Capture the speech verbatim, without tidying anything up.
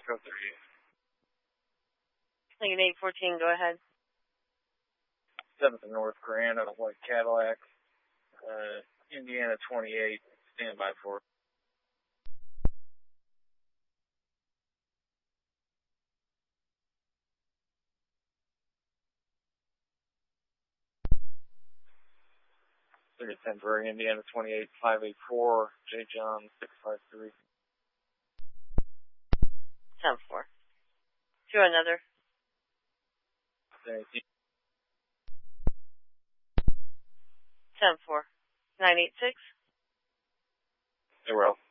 Echo thirty-eight. Lincoln eight fourteen, go ahead. seventh and North Grand on a white Cadillac. Uh, Indiana twenty-eight, stand by for. thirty Temporary, Indiana twenty-eight, five eight four, J. John six five three. ten four. To another. ten four. nine eight six. Very well.